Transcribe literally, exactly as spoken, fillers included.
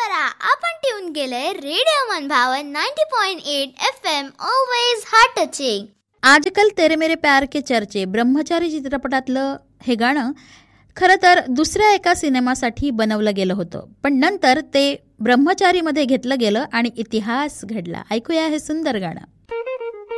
करा. आपण ट्यून केलंय रेडिओ मनभावन ninety point eight F M. Always heart touching. आजकल तेरे मेरे प्यार के चर्चे ब्रह्मचारी चित्रपटातलं हे गाणं खरं तर दुसऱ्या एका सिनेमासाठी बनवलं गेलं होतं, पण नंतर ते ब्रह्मचारीमध्ये घेतलं गेलं आणि इतिहास घडला. ऐकूया हे सुंदर गाणं.